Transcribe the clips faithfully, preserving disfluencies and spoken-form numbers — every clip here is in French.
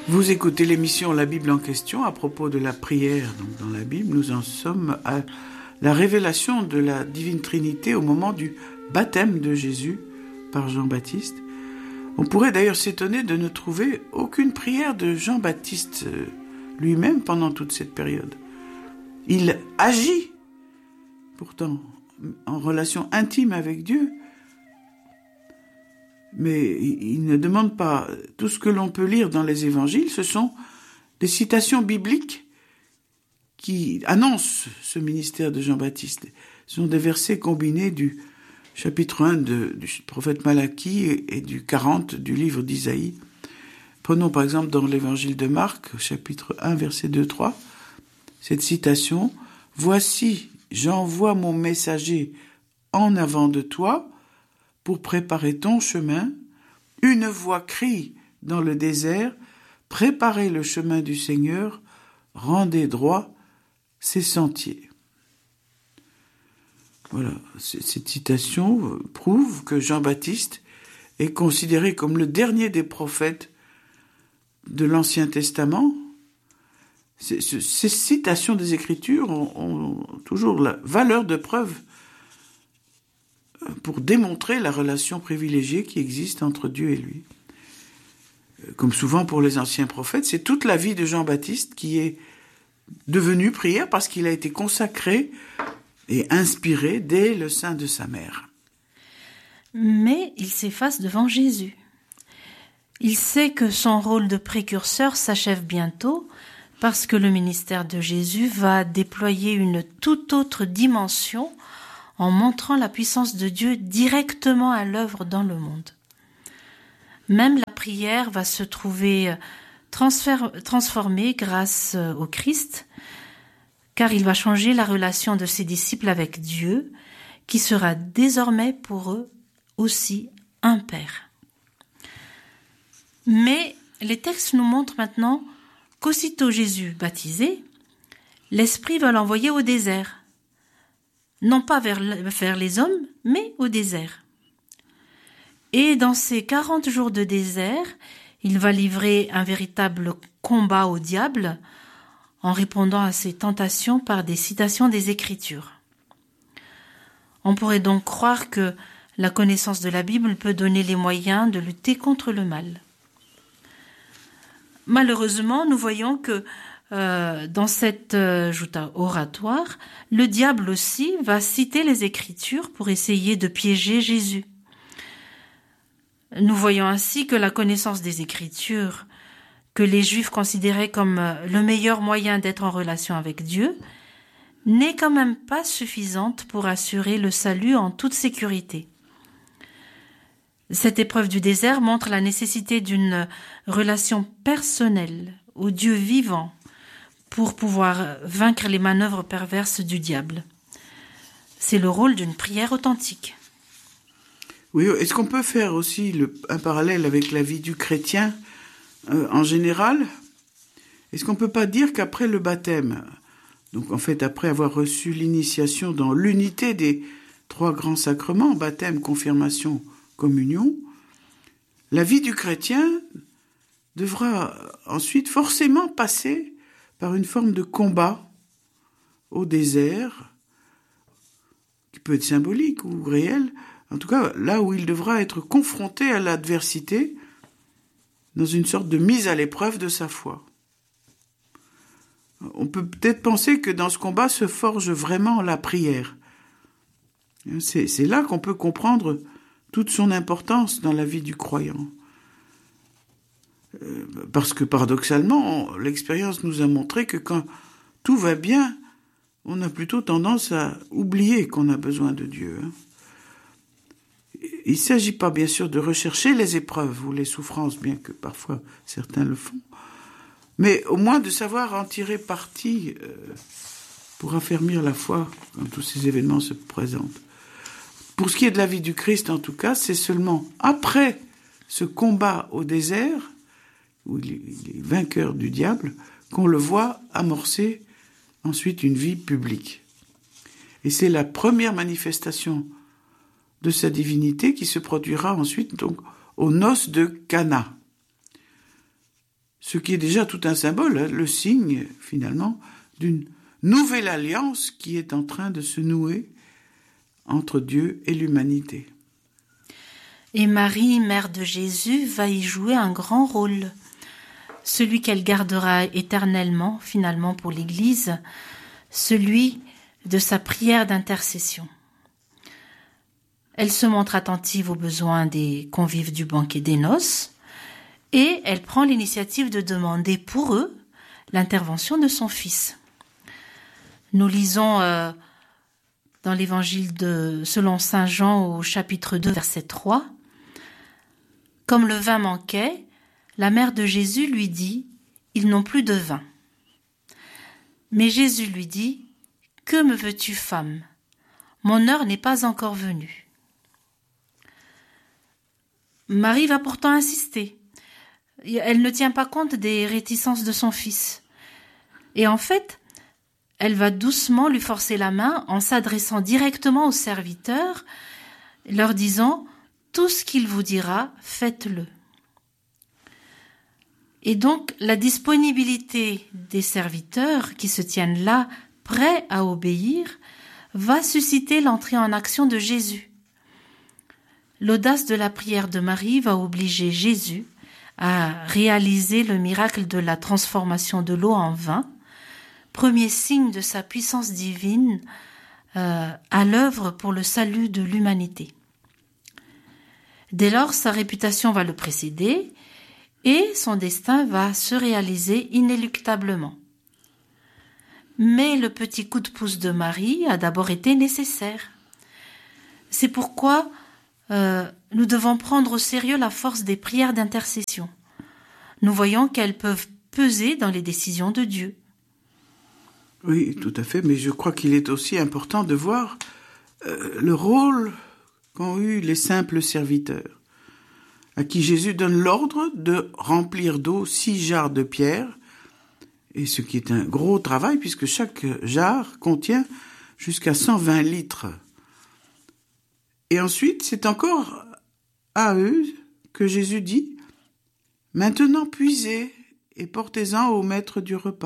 Vous écoutez l'émission La Bible en question à propos de la prière. Donc dans la Bible, nous en sommes à la révélation de la Divine Trinité au moment du baptême de Jésus par Jean-Baptiste. On pourrait d'ailleurs s'étonner de ne trouver aucune prière de Jean-Baptiste lui-même pendant toute cette période. Il agit pourtant en relation intime avec Dieu, mais il ne demande pas. Tout ce que l'on peut lire dans les évangiles, ce sont des citations bibliques qui annoncent ce ministère de Jean-Baptiste. Ce sont des versets combinés du chapitre un de, du prophète Malachie et, et du quarante du livre d'Isaïe. Prenons par exemple dans l'évangile de Marc, chapitre un, versets deux à trois, cette citation « Voici, j'envoie mon messager en avant de toi, pour préparer ton chemin, une voix crie dans le désert, préparez le chemin du Seigneur, rendez droit ses sentiers. » Voilà, cette citation prouve que Jean-Baptiste est considéré comme le dernier des prophètes de l'Ancien Testament. Ces, ces citations des Écritures ont, ont toujours la valeur de preuve pour démontrer la relation privilégiée qui existe entre Dieu et lui. Comme souvent pour les anciens prophètes, c'est toute la vie de Jean-Baptiste qui est devenue prière parce qu'il a été consacré et inspiré dès le sein de sa mère. Mais il s'efface devant Jésus. Il sait que son rôle de précurseur s'achève bientôt parce que le ministère de Jésus va déployer une toute autre dimension en montrant la puissance de Dieu directement à l'œuvre dans le monde. Même la prière va se trouver transfer- transformée grâce au Christ, car il va changer la relation de ses disciples avec Dieu, qui sera désormais pour eux aussi un Père. Mais les textes nous montrent maintenant qu'aussitôt Jésus baptisé, l'Esprit va l'envoyer au désert, non pas vers, vers les hommes, mais au désert. Et dans ces quarante jours de désert, il va livrer un véritable combat au diable en répondant à ses tentations par des citations des Écritures. On pourrait donc croire que la connaissance de la Bible peut donner les moyens de lutter contre le mal. Malheureusement, nous voyons que Euh, dans cette euh, joute oratoire, le diable aussi va citer les Écritures pour essayer de piéger Jésus. Nous voyons ainsi que la connaissance des Écritures, que les Juifs considéraient comme euh, le meilleur moyen d'être en relation avec Dieu, n'est quand même pas suffisante pour assurer le salut en toute sécurité. Cette épreuve du désert montre la nécessité d'une relation personnelle au Dieu vivant, pour pouvoir vaincre les manœuvres perverses du diable. C'est le rôle d'une prière authentique. Oui, est-ce qu'on peut faire aussi le, un parallèle avec la vie du chrétien euh, en général ? Est-ce qu'on ne peut pas dire qu'après le baptême, donc en fait après avoir reçu l'initiation dans l'unité des trois grands sacrements, baptême, confirmation, communion, la vie du chrétien devra ensuite forcément passer par une forme de combat au désert, qui peut être symbolique ou réel, en tout cas là où il devra être confronté à l'adversité, dans une sorte de mise à l'épreuve de sa foi. On peut peut-être penser que dans ce combat se forge vraiment la prière. C'est, c'est là qu'on peut comprendre toute son importance dans la vie du croyant. Parce que paradoxalement, l'expérience nous a montré que quand tout va bien, on a plutôt tendance à oublier qu'on a besoin de Dieu. Il ne s'agit pas bien sûr de rechercher les épreuves ou les souffrances, bien que parfois certains le font, mais au moins de savoir en tirer parti pour affermir la foi quand tous ces événements se présentent. Pour ce qui est de la vie du Christ, en tout cas, c'est seulement après ce combat au désert, où il est vainqueur du diable, qu'on le voit amorcer ensuite une vie publique. Et c'est la première manifestation de sa divinité qui se produira ensuite donc aux noces de Cana. ce qui est déjà tout un symbole, hein, le signe, finalement, d'une nouvelle alliance qui est en train de se nouer entre Dieu et l'humanité. Et Marie, mère de Jésus, va y jouer un grand rôle, celui qu'elle gardera éternellement, finalement, pour l'Église, celui de sa prière d'intercession. Elle se montre attentive aux besoins des convives du banquet des noces et elle prend l'initiative de demander pour eux l'intervention de son fils. Nous lisons euh, dans l'évangile de selon saint Jean au chapitre deux, verset trois, « Comme le vin manquait, la mère de Jésus lui dit « Ils n'ont plus de vin. » Mais Jésus lui dit « Que me veux-tu, femme ? Mon heure n'est pas encore venue. » Marie va pourtant insister. Elle ne tient pas compte des réticences de son fils. Et en fait, elle va doucement lui forcer la main en s'adressant directement aux serviteurs, leur disant « Tout ce qu'il vous dira, faites-le ». Et donc, la disponibilité des serviteurs qui se tiennent là, prêts à obéir, va susciter l'entrée en action de Jésus. L'audace de la prière de Marie va obliger Jésus à réaliser le miracle de la transformation de l'eau en vin, premier signe de sa puissance divine euh, à l'œuvre pour le salut de l'humanité. Dès lors, sa réputation va le précéder et son destin va se réaliser inéluctablement. Mais le petit coup de pouce de Marie a d'abord été nécessaire. C'est pourquoi euh, nous devons prendre au sérieux la force des prières d'intercession. Nous voyons qu'elles peuvent peser dans les décisions de Dieu. Oui, tout à fait, mais je crois qu'il est aussi important de voir euh, le rôle qu'ont eu les simples serviteurs, à qui Jésus donne l'ordre de remplir d'eau six jarres de pierre, et ce qui est un gros travail, puisque chaque jarre contient jusqu'à cent vingt litres. Et ensuite, c'est encore à eux que Jésus dit « Maintenant puisez et portez-en au maître du repas ».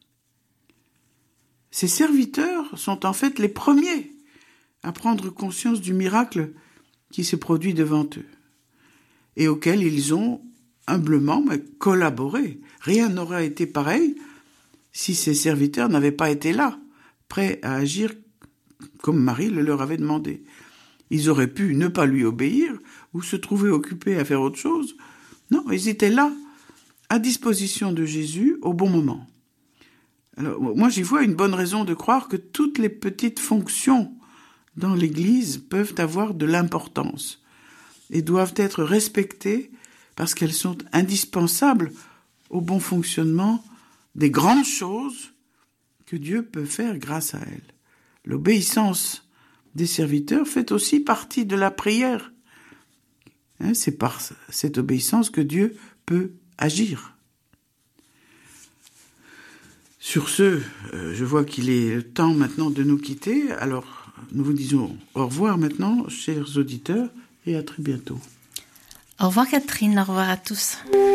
Ces serviteurs sont en fait les premiers à prendre conscience du miracle qui s'est produit devant eux et auquel ils ont humblement mais collaboré. Rien n'aurait été pareil si ces serviteurs n'avaient pas été là, prêts à agir comme Marie le leur avait demandé. Ils auraient pu ne pas lui obéir ou se trouver occupés à faire autre chose. Non, ils étaient là, à disposition de Jésus au bon moment. Alors, moi, j'y vois une bonne raison de croire que toutes les petites fonctions dans l'Église peuvent avoir de l'importance et doivent être respectées parce qu'elles sont indispensables au bon fonctionnement des grandes choses que Dieu peut faire grâce à elles. L'obéissance des serviteurs fait aussi partie de la prière. Hein, c'est par cette obéissance que Dieu peut agir. Sur ce, euh, je vois qu'il est temps maintenant de nous quitter. Alors, nous vous disons au revoir maintenant, chers auditeurs, et à très bientôt. Au revoir Catherine, au revoir à tous.